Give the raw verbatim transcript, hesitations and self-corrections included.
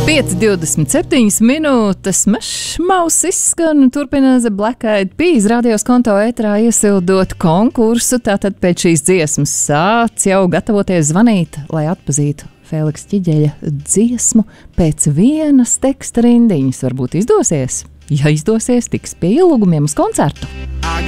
pieci divdesmit septiņas minūtes Mašmaus izskan, turpina The Black Eyed Peas radios konto ētrā iesildot konkursu. Tātad pēc šīs dziesmas sāc jau gatavoties zvanīt, lai atpazītu Feliksa Ķiģeļa dziesmu pēc vienas teksta rindiņas. Varbūt izdosies? Ja izdosies, tiks pie ielūgumiem uz koncertu.